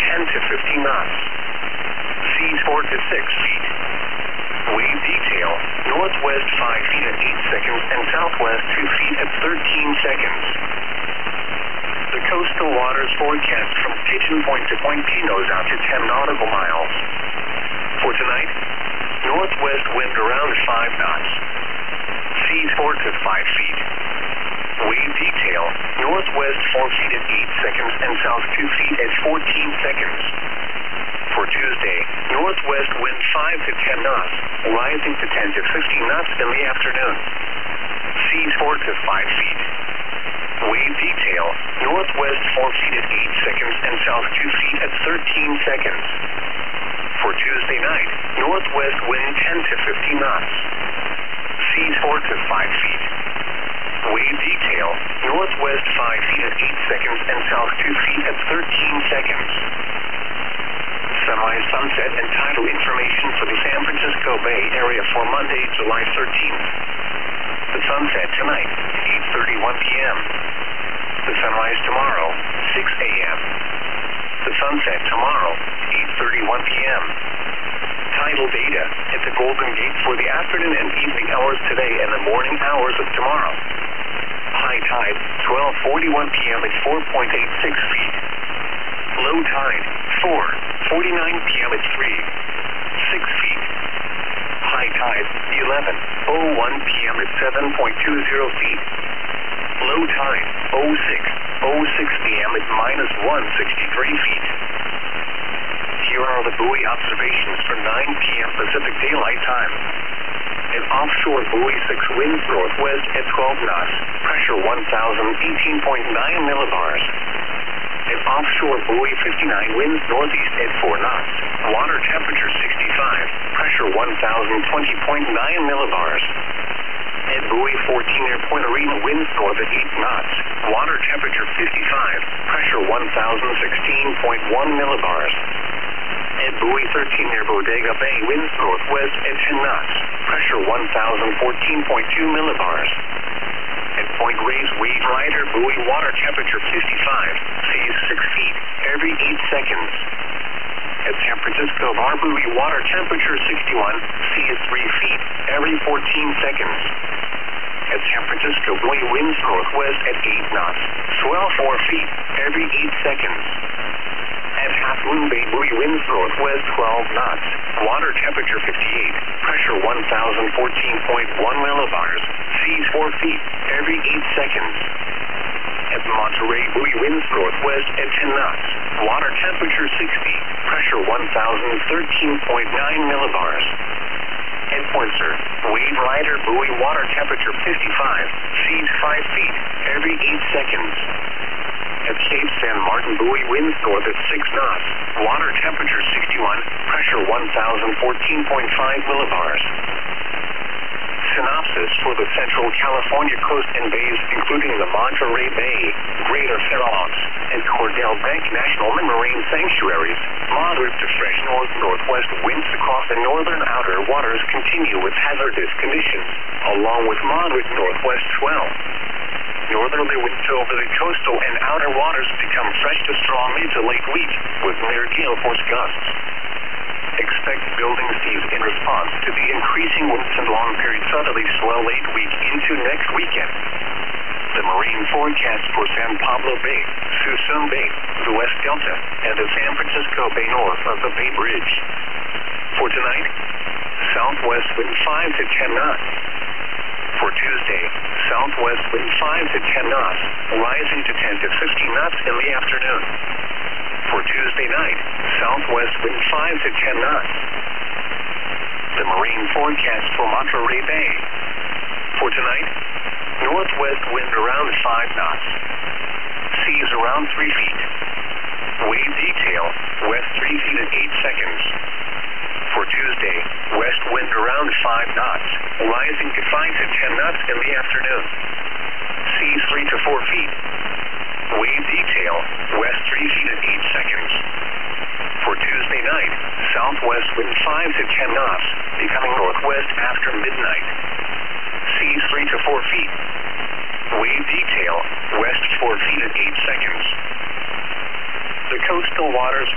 10 to 15 knots. Seas 4 to 6 feet. Wave detail, northwest 5 feet at 8 seconds and southwest 2 feet at 13 seconds. The coastal waters forecast from Pigeon Point to Point Pinos out to 10 nautical miles. For tonight, northwest wind around 5 knots. Seas 4 to 5 feet. Wave detail, northwest 4 feet at 8 seconds and south 2 feet at 14 seconds. For Tuesday, northwest wind 5 to 10 knots, rising to 10 to 15 knots in the afternoon. Seas 4 to 5 feet. Wave detail, northwest 4 feet at 8 seconds and south 2 feet at 13 seconds. For Tuesday night, northwest wind 10 to 15 knots. Seas 4 to 5 feet. Wave detail, northwest 5 feet at 8 seconds and south 2 feet at 13 seconds. Sunrise, sunset, and tidal information for the San Francisco Bay Area for Monday, July 13th. The sunset tonight, 8:31 p.m. The sunrise tomorrow, 6 a.m. The sunset tomorrow, 8:31 p.m. Tidal data at the Golden Gate for the afternoon and evening hours today and the morning hours of tomorrow. High tide, 12:41 p.m. at 4.86 feet. Low tide, 4:49 p.m. at 6 feet. High tide, 11:01 p.m. at 7.20 feet. Low tide, 06:06 p.m. at -163 feet. Here are the buoy observations for 9 p.m. Pacific Daylight Time. An offshore buoy 6 winds northwest at 12 knots, pressure 1,018.9 millibars. An offshore buoy 59 winds northeast at 4 knots, water temperature 65, pressure 1,020.9 millibars. At buoy 14 near Point Arena winds north at 8 knots, water temperature 55, pressure 1,016.1 millibars. At buoy 13 near Bodega Bay winds northwest at 10 knots, pressure 1,014.2 millibars. At Point Reyes Wave Rider buoy water temperature 55, phase 6 feet, every 8 seconds. At San Francisco Bar buoy water temperature 61, phase 3 feet, every 14 seconds. At San Francisco buoy winds northwest at 8 knots, swell 4 feet, every 8 seconds. At Half Moon Bay buoy winds northwest 12 knots, water temperature 58, pressure 1,014.1 millibars, seas 4 feet, every 8 seconds. At Monterey buoy winds northwest at 10 knots, water temperature 60, pressure 1,013.9 millibars. At Poinsett, Wave Rider buoy water temperature 55, seas 5 feet, every 8 seconds. At Cape San Martin buoy winds north at 6 knots, water temperature 61, pressure 1,014.5 millibars. Synopsis for the Central California coast and bays, including the Monterey Bay, Greater Fair Oaks, and Cordell Bank National Marine Sanctuaries. Moderate to fresh north-northwest winds across the northern outer waters continue with hazardous conditions, along with moderate northwest swell. Northerly winds over the coastal and outer waters become fresh to strong mid to late week, with near gale force gusts. Expect building seas in response to the increasing winds and long-period southerly swell late week into next weekend. The marine forecast for San Pablo Bay, Suisun Bay, the West Delta, and the San Francisco Bay north of the Bay Bridge. For tonight, southwest wind 5 to 10 knots. For Tuesday, southwest wind 5 to 10 knots, rising to 10 to 15 knots in the afternoon. For Tuesday night, southwest wind 5 to 10 knots. The marine forecast for Monterey Bay. For tonight, northwest wind around 5 knots. Seas around 3 feet. Wave detail, west 3 feet at 8 seconds. For Tuesday, west wind around 5 knots, rising to 5 to 10 knots in the afternoon. Seas 3 to 4 feet. Wave detail, west 3 feet at 8 seconds. For Tuesday night, southwest wind 5 to 10 knots, becoming northwest after midnight. Seas 3 to 4 feet. Wave detail, west 4 feet at 8 seconds. The coastal waters